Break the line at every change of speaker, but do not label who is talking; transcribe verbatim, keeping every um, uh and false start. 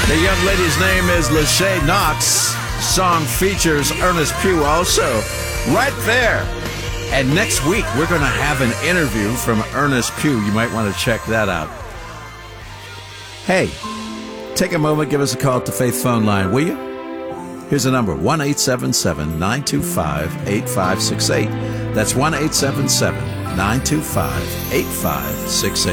The young lady's name is Lachey Knox. Song features Ernest Pugh also right there. And next week, we're going to have an interview from Ernest Pugh. You might want to check that out. Hey, take a moment, give us a call at the Faith phone line, will you? Here's the number, one eight seven seven, nine two five, eight five six eight. That's one eight seven seven, nine two five, eight five six eight.